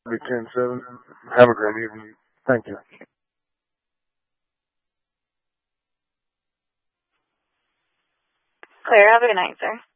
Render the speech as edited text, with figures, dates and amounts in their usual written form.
Be 10-7. Have a great evening. Thank you. Claire, have a good night, sir.